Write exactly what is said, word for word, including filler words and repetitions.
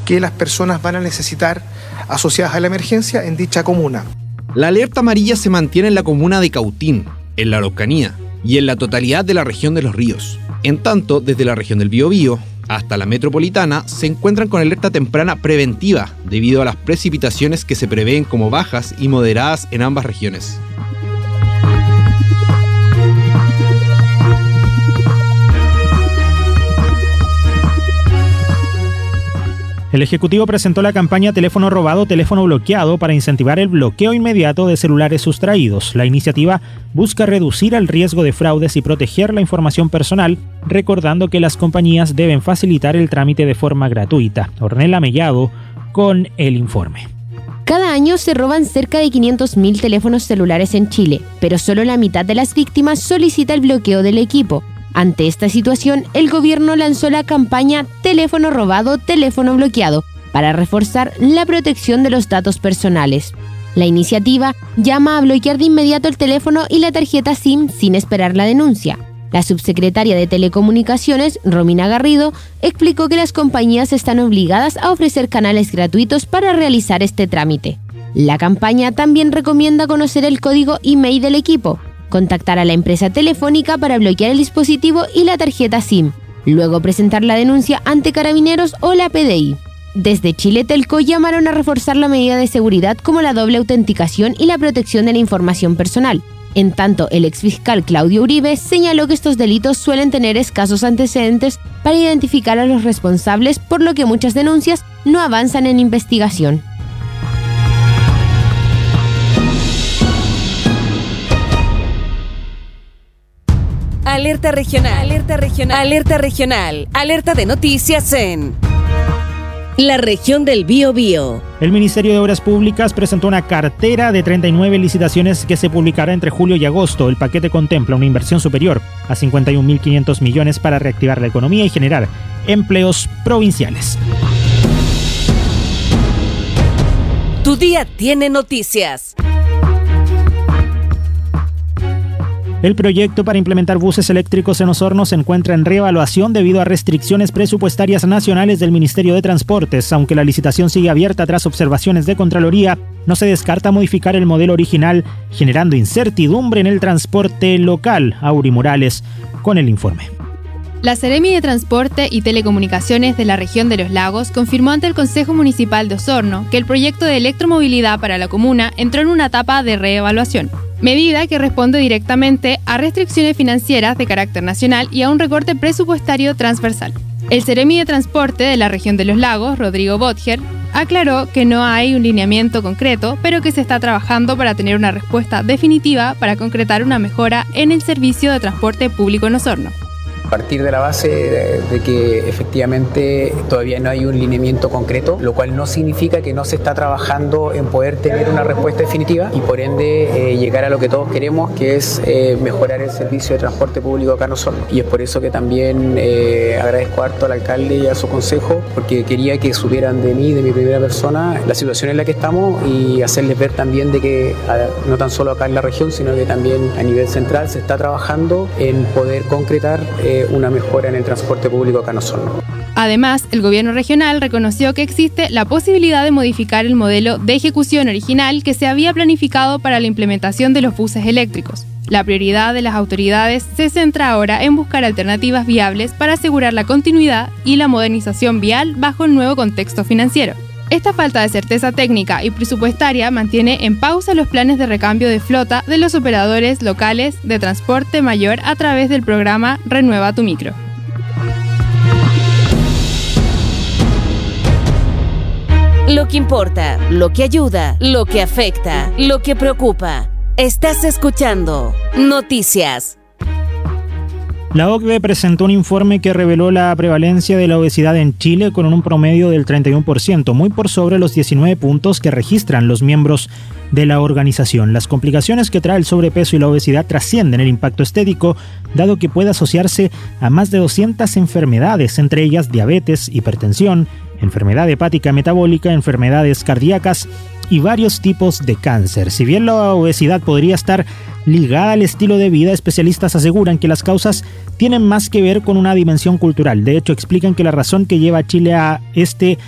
que las personas van a necesitar asociadas a la emergencia en dicha comuna. La alerta amarilla se mantiene en la comuna de Cautín, en la Araucanía y en la totalidad de la región de Los Ríos. En tanto, desde la región del Biobío hasta la metropolitana se encuentran con alerta temprana preventiva debido a las precipitaciones que se prevén como bajas y moderadas en ambas regiones. El Ejecutivo presentó la campaña Teléfono Robado, Teléfono Bloqueado para incentivar el bloqueo inmediato de celulares sustraídos. La iniciativa busca reducir el riesgo de fraudes y proteger la información personal, recordando que las compañías deben facilitar el trámite de forma gratuita. Ornella Mellado con el informe. Cada año se roban cerca de quinientos mil teléfonos celulares en Chile, pero solo la mitad de las víctimas solicita el bloqueo del equipo. Ante esta situación, el gobierno lanzó la campaña Teléfono Robado, Teléfono Bloqueado para reforzar la protección de los datos personales. La iniciativa llama a bloquear de inmediato el teléfono y la tarjeta SIM sin esperar la denuncia. La subsecretaria de Telecomunicaciones, Romina Garrido, explicó que las compañías están obligadas a ofrecer canales gratuitos para realizar este trámite. La campaña también recomienda conocer el código email del equipo, contactar a la empresa telefónica para bloquear el dispositivo y la tarjeta SIM, luego presentar la denuncia ante Carabineros o la P D I. Desde Chile Telco llamaron a reforzar la medida de seguridad como la doble autenticación y la protección de la información personal. En tanto, el exfiscal Claudio Uribe señaló que estos delitos suelen tener escasos antecedentes para identificar a los responsables, por lo que muchas denuncias no avanzan en investigación. Alerta regional, alerta regional, alerta regional, alerta de noticias en la región del Biobío. El Ministerio de Obras Públicas presentó una cartera de treinta y nueve licitaciones que se publicará entre julio y agosto. El paquete contempla una inversión superior a cincuenta y un mil quinientos millones para reactivar la economía y generar empleos provinciales. Tu día tiene noticias. El proyecto para implementar buses eléctricos en Osorno se encuentra en reevaluación debido a restricciones presupuestarias nacionales del Ministerio de Transportes. Aunque la licitación sigue abierta tras observaciones de Contraloría, no se descarta modificar el modelo original, generando incertidumbre en el transporte local. Auri Morales con el informe. La Seremi de Transporte y Telecomunicaciones de la región de Los Lagos confirmó ante el Consejo Municipal de Osorno que el proyecto de electromovilidad para la comuna entró en una etapa de reevaluación, medida que responde directamente a restricciones financieras de carácter nacional y a un recorte presupuestario transversal. El Seremi de Transporte de la región de Los Lagos, Rodrigo Botger, aclaró que no hay un lineamiento concreto, pero que se está trabajando para tener una respuesta definitiva para concretar una mejora en el servicio de transporte público en Osorno. A partir de la base de, de que efectivamente todavía no hay un lineamiento concreto, lo cual no significa que no se está trabajando en poder tener una respuesta definitiva y por ende eh, llegar a lo que todos queremos, que es eh, mejorar el servicio de transporte público acá en Osorno. Y es por eso que también eh, agradezco harto al alcalde y a su consejo, porque quería que supieran de mí, de mi primera persona, la situación en la que estamos y hacerles ver también de que no tan solo acá en la región, sino que también a nivel central se está trabajando en poder concretar eh, una mejora en el transporte público acá en Osorno. Además, el gobierno regional reconoció que existe la posibilidad de modificar el modelo de ejecución original que se había planificado para la implementación de los buses eléctricos. La prioridad de las autoridades se centra ahora en buscar alternativas viables para asegurar la continuidad y la modernización vial bajo el nuevo contexto financiero. Esta falta de certeza técnica y presupuestaria mantiene en pausa los planes de recambio de flota de los operadores locales de transporte mayor a través del programa Renueva tu Micro. Lo que importa, lo que ayuda, lo que afecta, lo que preocupa. Estás escuchando Noticias. La O C D E presentó un informe que reveló la prevalencia de la obesidad en Chile con un promedio del treinta y uno por ciento, muy por sobre los diecinueve puntos que registran los miembros de la organización. Las complicaciones que trae el sobrepeso y la obesidad trascienden el impacto estético, dado que puede asociarse a más de doscientas enfermedades, entre ellas diabetes, hipertensión, enfermedad hepática metabólica, enfermedades cardíacas y varios tipos de cáncer. Si bien la obesidad podría estar ligada al estilo de vida, especialistas aseguran que las causas tienen más que ver con una dimensión cultural. De hecho, explican que la razón que lleva a Chile a este